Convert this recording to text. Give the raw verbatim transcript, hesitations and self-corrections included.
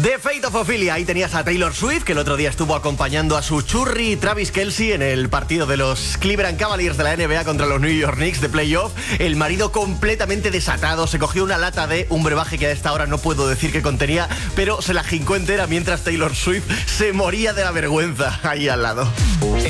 The Fate of Ophelia. Ahí tenías a Taylor Swift, que el otro día estuvo acompañando a su churri Travis Kelce en el partido de los Cleveland Cavaliers de la N B A contra los New York Knicks de playoff. El marido completamente desatado, se cogió una lata de un brebaje que a esta hora no puedo decir que contenía, pero se la jincó entera mientras Taylor Swift se moría de la vergüenza ahí al lado.